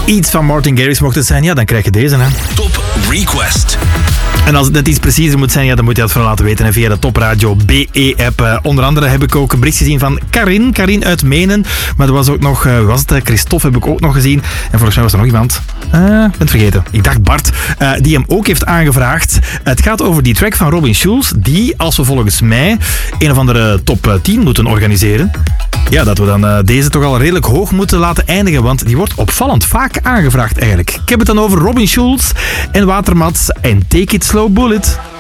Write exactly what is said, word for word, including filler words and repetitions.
iets van Martin Garrix mocht het zijn, ja, dan krijg je deze. Hè. Top Request. En als het net iets preciezer moet zijn, ja, dan moet je dat vooral laten weten hè, via de Top Radio B E-app. Uh, onder andere heb ik ook een bericht gezien van Karin, Karin uit Menen. Maar er was ook nog, uh, was het, Christophe heb ik ook nog gezien. En volgens mij was er nog iemand, uh, ben het vergeten. Ik dacht Bart, uh, die hem ook heeft aangevraagd. Het gaat over die track van Robin Schulz, die, als we volgens mij een of andere top tien moeten organiseren, ja, dat we dan uh, deze toch al redelijk hoog moeten laten eindigen, want die wordt opvallend vaak aangevraagd eigenlijk. Ik heb het dan over Robin Schulz en Watermats en Take It Slow Bullet.